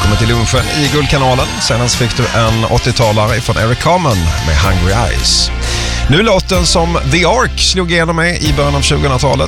Välkommen till lunchen i Guldkanalen. Senast fick du en 80-talare från Eric Carmen med Hungry Eyes. Nu låten som The Ark slog igenom med i början av 2000-talet.